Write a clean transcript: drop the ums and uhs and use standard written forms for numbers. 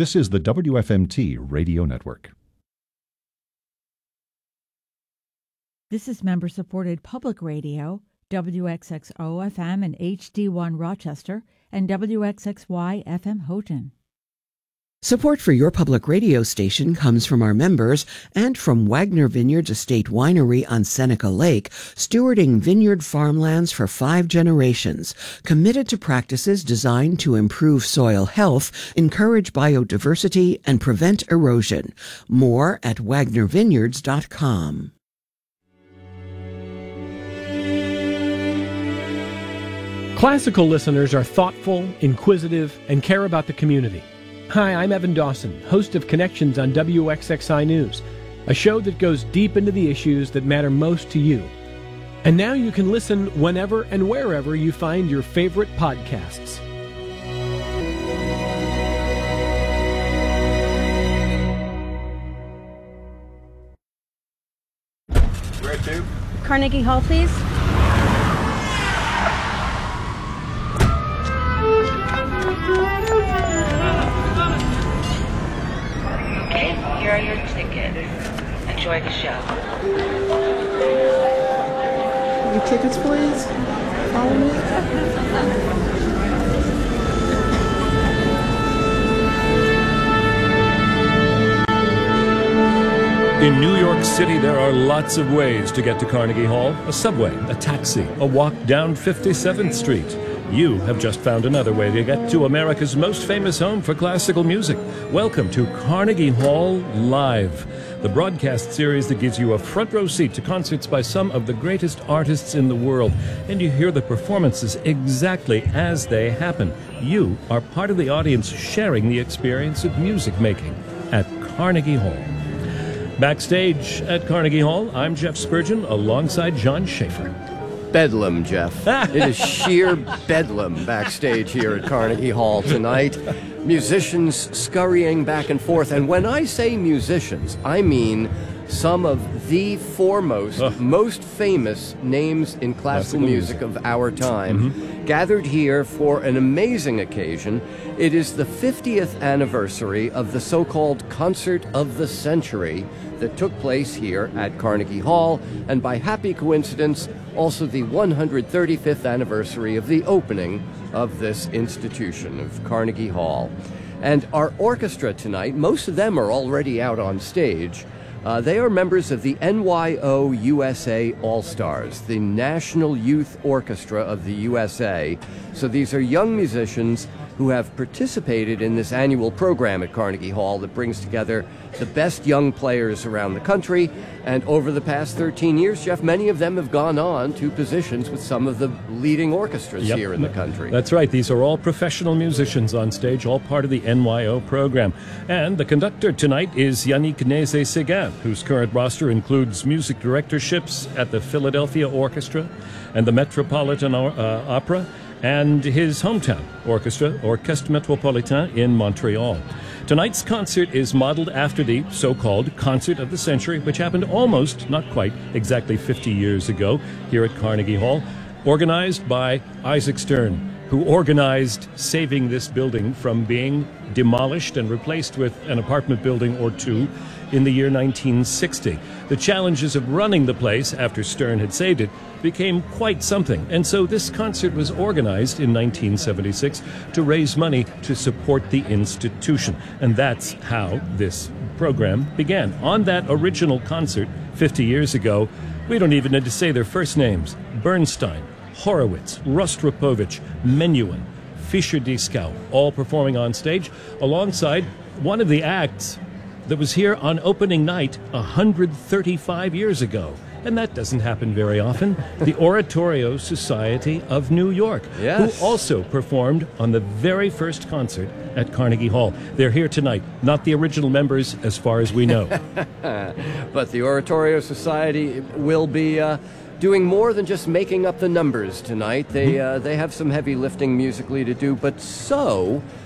This is the WFMT Radio Network. This is member-supported public radio, WXXO-FM and HD1 Rochester, and WXXY-FM Houghton. Support for your public radio station comes from our members and from Wagner Vineyards Estate Winery on Seneca Lake, stewarding vineyard farmlands for 5 generations, committed to practices designed to improve soil health, encourage biodiversity, and prevent erosion. More at wagnervineyards.com. Classical listeners are thoughtful, inquisitive, and care about the community. Hi, I'm Evan Dawson, host of Connections on WXXI News, a show that goes deep into the issues that matter most to you. And now you can listen whenever and wherever you find your favorite podcasts. Where to? Carnegie Hall, please. Okay, here are your tickets. Enjoy the show. Your tickets, please. Follow me. In New York City, there are lots of ways to get to Carnegie Hall. A subway, a taxi, a walk down 57th Street. You have just found another way to get to America's most famous home for classical music. Welcome to Carnegie Hall Live, the broadcast series that gives you a front row seat to concerts by some of the greatest artists in the world. And you hear the performances exactly as they happen. You are part of the audience sharing the experience of music making at Carnegie Hall. Backstage at Carnegie Hall, I'm Jeff Spurgeon alongside John Schaefer. Bedlam, Jeff. It is sheer bedlam backstage here at Carnegie Hall tonight. Musicians scurrying back and forth. And when I say musicians, I mean some of the foremost, most famous names in classical music of our time, gathered here for an amazing occasion. It is the 50th anniversary of the so-called Concert of the Century that took place here at Carnegie Hall, and by happy coincidence, also the 135th anniversary of the opening of this institution of Carnegie Hall. And our orchestra tonight, most of them are already out on stage. They are members of the NYO USA All-Stars, the National Youth Orchestra of the USA. So these are young musicians who have participated in this annual program at Carnegie Hall that brings together the best young players around the country. And over the past 13 years, Jeff, many of them have gone on to positions with some of the leading orchestras here in the country. That's right. These are all professional musicians on stage, all part of the NYO program. And the conductor tonight is Yannick Nézet-Séguin, whose current roster includes music directorships at the Philadelphia Orchestra and the Metropolitan Opera, and his hometown orchestra, Orchestre Métropolitain in Montreal. Tonight's concert is modeled after the so-called Concert of the Century, which happened almost, not quite, exactly 50 years ago here at Carnegie Hall, organized by Isaac Stern, who organized saving this building from being demolished and replaced with an apartment building or two in the year 1960. The challenges of running the place after Stern had saved it became quite something, and so this concert was organized in 1976 to raise money to support the institution, and that's how this program began. On that original concert 50 years ago, we don't even need to say their first names: Bernstein, Horowitz, Rostropovich, Menuhin, Fischer-Dieskau, all performing on stage alongside one of the acts that was here on opening night 135 years ago. And that doesn't happen very often. The Oratorio Society of New York, yes, who also performed on the very first concert at Carnegie Hall. They're here tonight, not the original members as far as we know. But the Oratorio Society will be doing more than just making up the numbers tonight. They have some heavy lifting musically to do, but so